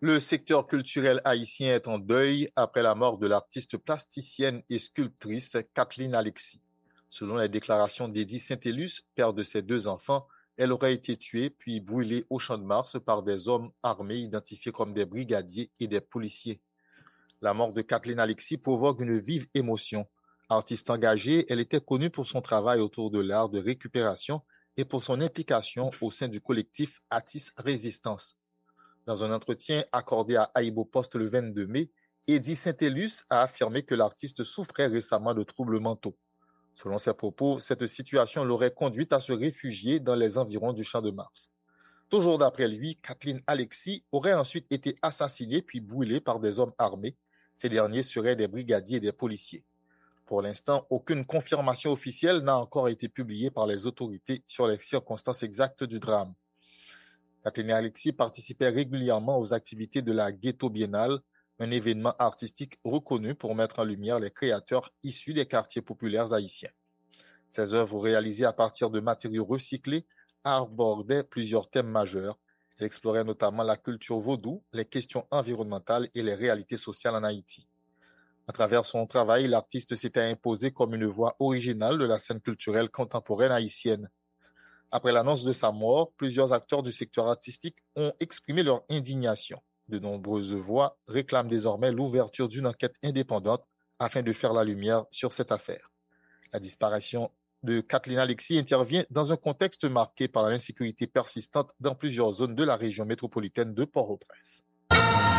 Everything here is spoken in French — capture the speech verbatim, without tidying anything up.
Le secteur culturel haïtien est en deuil après la mort de l'artiste plasticienne et sculptrice Kathleen Alexis. Selon les déclarations d'Eddie Saint-Élus, père de ses deux enfants, elle aurait été tuée puis brûlée au Champ de Mars par des hommes armés identifiés comme des brigadiers et des policiers. La mort de Kathleen Alexis provoque une vive émotion. Artiste engagée, elle était connue pour son travail autour de l'art de récupération et pour son implication au sein du collectif Atis Résistance. Dans un entretien accordé à Aïbo Post le vingt-deux mai, Eddie Saint-Élus a affirmé que l'artiste souffrait récemment de troubles mentaux. Selon ses propos, cette situation l'aurait conduite à se réfugier dans les environs du Champ de Mars. Toujours d'après lui, Kathleen Alexis aurait ensuite été assassinée puis brûlée par des hommes armés. Ces derniers seraient des brigadiers et des policiers. Pour l'instant, aucune confirmation officielle n'a encore été publiée par les autorités sur les circonstances exactes du drame. Kathleen Alexis participait régulièrement aux activités de la Ghetto Biennale, un événement artistique reconnu pour mettre en lumière les créateurs issus des quartiers populaires haïtiens. Ses œuvres réalisées à partir de matériaux recyclés abordaient plusieurs thèmes majeurs. Elle explorait notamment la culture vaudou, les questions environnementales et les réalités sociales en Haïti. À travers son travail, l'artiste s'était imposé comme une voix originale de la scène culturelle contemporaine haïtienne. Après l'annonce de sa mort, plusieurs acteurs du secteur artistique ont exprimé leur indignation. De nombreuses voix réclament désormais l'ouverture d'une enquête indépendante afin de faire la lumière sur cette affaire. La disparition de Kathleen Alexis intervient dans un contexte marqué par l'insécurité persistante dans plusieurs zones de la région métropolitaine de Port-au-Prince.